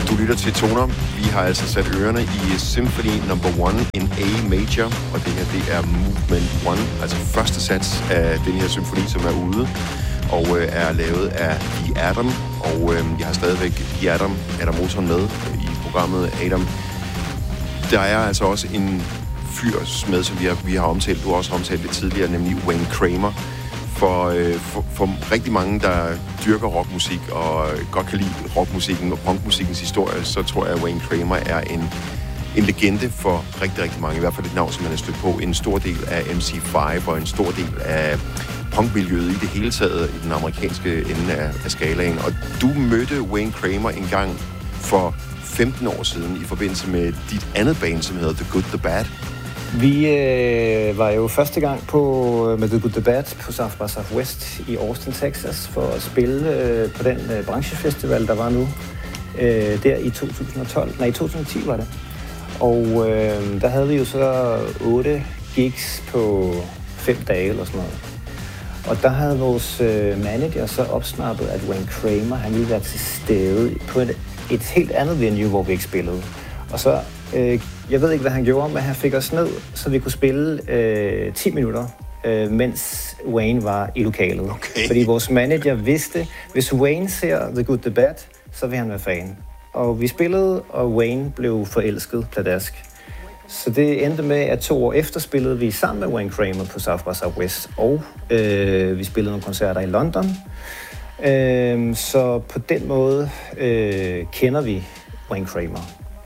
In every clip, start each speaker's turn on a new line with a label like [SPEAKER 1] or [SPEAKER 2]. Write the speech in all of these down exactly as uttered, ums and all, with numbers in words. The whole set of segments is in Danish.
[SPEAKER 1] Du lytter til Toner. Vi har altså sat ørerne i Symphony number one in A major, og det her, det er Movement one, altså første sats af den her symfoni, som er ude, og øh, er lavet af The Adam, og øh, jeg har stadigvæk The Adam, Adam Moton med i programmet Adam. Der er altså også en fyr med, som vi har, vi har omtalt, du har også omtalt det tidligere, nemlig Wayne Kramer. For, øh, for, for rigtig mange, der dyrker rockmusik og godt kan lide rockmusikken og punkmusikkens historie, så tror jeg, at Wayne Kramer er en, en legende for rigtig, rigtig mange. I hvert fald et navn, som man har stødt på. En stor del af M C fem og en stor del af punkmiljøet i det hele taget i den amerikanske ende af, af skalaen. Og du mødte Wayne Kramer en gang for femten år siden i forbindelse med dit andet band, som hedder The Good, The Bad.
[SPEAKER 2] Vi øh, var jo første gang på, med The Good, The Bad på South by Southwest i Austin, Texas, for at spille øh, på den øh, branchefestival, der var nu, øh, der i to tusind og tolv. Nej, i to tusind og ti var det. Og øh, der havde vi jo så otte gigs på fem dage eller sådan noget. Og der havde vores øh, manager så opsnappet, at Wayne Kramer, han ville være til stede på et, et helt andet venue, hvor vi ikke spillede. Og så, øh, jeg ved ikke, hvad han gjorde, men han fik os ned, så vi kunne spille øh, ti minutter, øh, mens Wayne var i lokalet.
[SPEAKER 1] Okay.
[SPEAKER 2] Fordi vores manager vidste, hvis Wayne ser The Good, The Bad, så vil han være fan. Og vi spillede, og Wayne blev forelsket pladask. Så det endte med, at to år efter spillede vi sammen med Wayne Kramer på South by Southwest, og øh, vi spillede nogle koncerter i London. Øh, så på den måde øh, kender vi Wayne Kramer.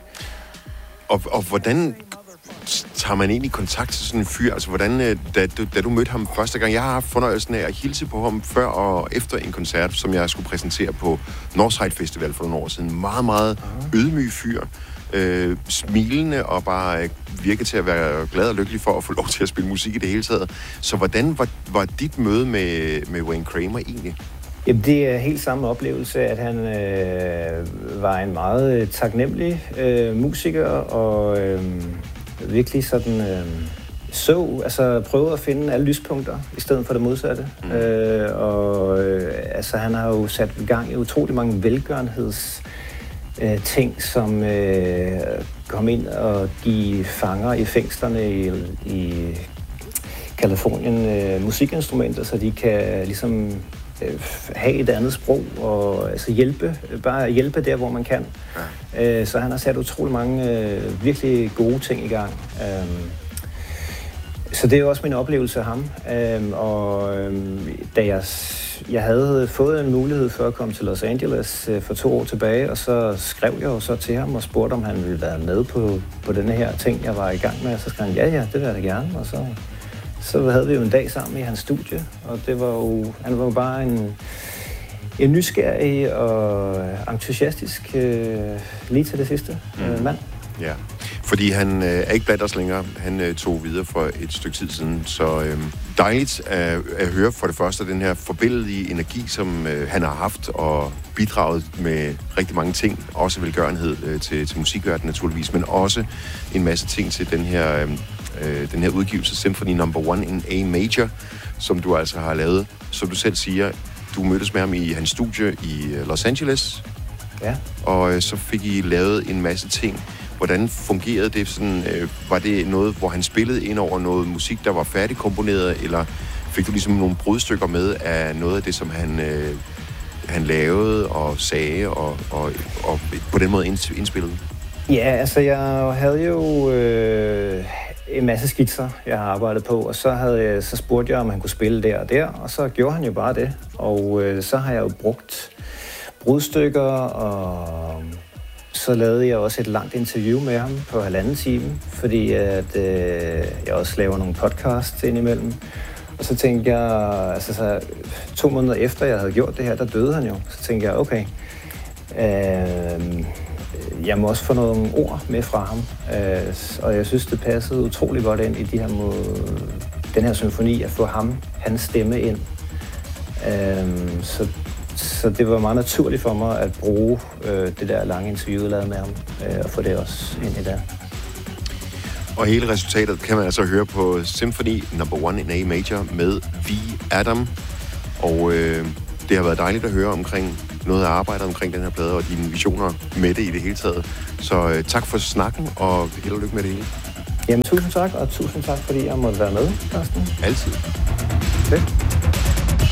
[SPEAKER 1] Og, og hvordan tager man egentlig kontakt til sådan en fyr? Altså, hvordan, da, da du mødte ham første gang, jeg har haft fornøjelsen af at hilse på ham før og efter en koncert, som jeg skulle præsentere på Northside Festival for nogle år siden. Meget, meget ydmyg fyr. Øh, smilende og bare virke til at være glad og lykkelig for at få lov til at spille musik i det hele taget. Så hvordan var, var dit møde med, med Wayne Kramer egentlig?
[SPEAKER 2] Jamen, det er helt samme oplevelse, at han øh, var en meget taknemmelig øh, musiker og øh, virkelig sådan øh, så, altså prøvede at finde alle lyspunkter i stedet for det modsatte. Mm. Øh, og øh, altså han har jo sat i gang i utrolig mange velgørenheds øh, ting, som øh, kom ind og give fanger i fængslerne i, i Kalifornien øh, musikinstrumenter, så de kan ligesom have et andet sprog og altså hjælpe, bare hjælpe der, hvor man kan. Ja. Så han har sat utrolig mange virkelig gode ting i gang. Så det er jo også min oplevelse af ham. Og da jeg, jeg havde fået en mulighed for at komme til Los Angeles for to år tilbage, og så skrev jeg jo så til ham og spurgte, om han ville være med på, på denne her ting, jeg var i gang med. Og så skrev han, ja, ja, det vil jeg da gerne. Og så Så havde vi jo en dag sammen i hans studie, og det var jo, han var jo bare en, en nysgerrig og entusiastisk øh, lige til det sidste øh, mand.
[SPEAKER 1] Ja, fordi han øh, er ikke blandt os længere. Han øh, tog videre for et stykke tid siden, så øh, dejligt at, at høre for det første den her forbilledlige energi, som øh, han har haft og bidraget med rigtig mange ting, også velgørenhed øh, til, til musikverdenen naturligvis, men også en masse ting til den her øh, Øh, den her udgivelse, Symphony number one in A major, som du altså har lavet. Som du selv siger, du mødtes med ham i hans studie i Los Angeles.
[SPEAKER 2] Ja.
[SPEAKER 1] Og øh, så fik I lavet en masse ting. Hvordan fungerede det? Sådan, øh, var det noget, hvor han spillede ind over noget musik, der var færdigkomponeret, eller fik du ligesom nogle brudstykker med af noget af det, som han, øh, han lavede og sagde, og, og, og på den måde indspillede?
[SPEAKER 2] Ja, altså jeg havde jo øh, en masse skitser, jeg har arbejdet på, og så, havde jeg, så spurgte jeg, om han kunne spille der og der, og så gjorde han jo bare det. Og øh, så har jeg jo brugt brudstykker, og så lavede jeg også et langt interview med ham på halvanden time, fordi at, øh, jeg også laver nogle podcasts indimellem. Og så tænkte jeg, altså så, to måneder efter jeg havde gjort det her, der døde han jo. Så tænkte jeg, okay, øh, jeg må også få nogle ord med fra ham. Øh, og jeg synes, det passede utrolig godt ind i de her mod, den her symfoni, at få ham, hans stemme ind. Øh, så, så det var meget naturligt for mig at bruge øh, det der lange interview, jeg lavede med ham, øh, og få det også ind i det.
[SPEAKER 1] Og hele resultatet kan man altså høre på Symphony number one in A major med The Adam. Og øh, det har været dejligt at høre omkring noget af arbejdet omkring den her plade, og dine visioner med det i det hele taget. Så øh, tak for snakken, og held og lykke med det hele.
[SPEAKER 2] Jamen, tusind tak, og tusind tak, fordi jeg måtte være med, Carsten.
[SPEAKER 1] Altid.
[SPEAKER 2] Fedt.